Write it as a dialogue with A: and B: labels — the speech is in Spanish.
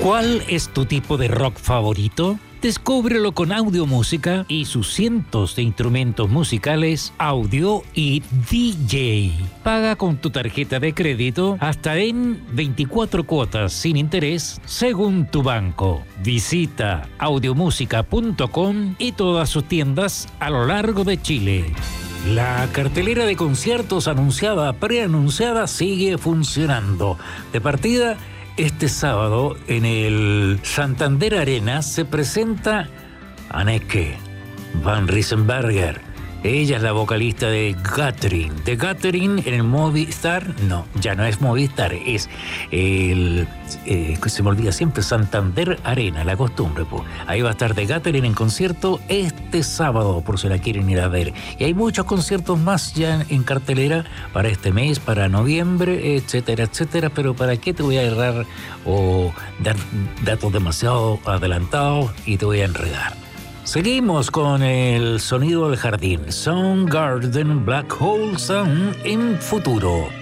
A: ¿Cuál es tu tipo de rock favorito? Descúbrelo con Audiomúsica y sus cientos de instrumentos musicales, audio y DJ. Paga con tu tarjeta de crédito hasta en 24 cuotas sin interés según tu banco. Visita audiomusica.com y todas sus tiendas a lo largo de Chile. La cartelera de conciertos anunciada, preanunciada, sigue funcionando. De partida, este sábado en el Santander Arena se presenta Anneke van Riesenberger. Ella es la vocalista de Gathering. De Gathering en el Movistar, no, ya no es Movistar, es el, se me olvida siempre, Santander Arena, la costumbre, pues. Ahí va a estar de Gathering en concierto este sábado, por si la quieren ir a ver. Y hay muchos conciertos más ya en cartelera para este mes, para noviembre, etcétera, etcétera, pero ¿para qué te voy a errar o dar datos demasiado adelantados y te voy a enredar? Seguimos con el sonido del jardín. Soundgarden, Black Hole Sun en Futuro.